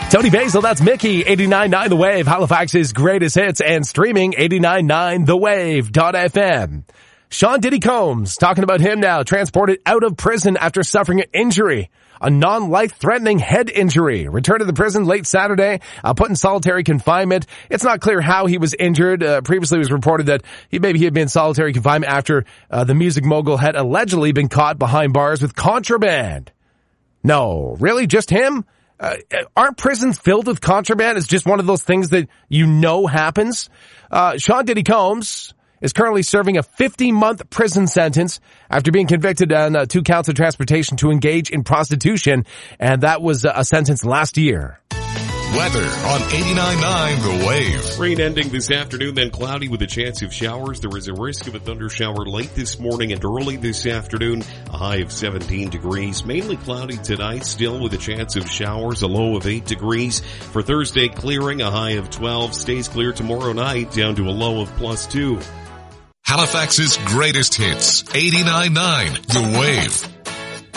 Tony Basil, that's Mickey, 89.9 The Wave, Halifax's greatest hits, and streaming 89.9thewave.fm. Sean Diddy Combs, talking about him now, transported out of prison after suffering an injury, a non-life-threatening head injury. Returned to the prison late Saturday, put in solitary confinement. It's not clear how he was injured. Previously it was reported that he had been in solitary confinement after the music mogul had allegedly been caught behind bars with contraband. No, really? Just him? Aren't prisons filled with contraband? It's just one of those things that you know happens. Sean Diddy Combs is currently serving a 50-month prison sentence after being convicted on 2 counts of transportation to engage in prostitution, and that was a sentence last year. Weather on 89.9 The Wave. Rain ending this afternoon, then cloudy with a chance of showers. There is a risk of a thunder shower late this morning and early this afternoon. A high of 17 degrees. Mainly cloudy tonight, still with a chance of showers. A low of 8 degrees. For Thursday, clearing, a high of 12. Stays clear tomorrow night, down to a low of +2. Halifax's greatest hits. 89.9 The Wave.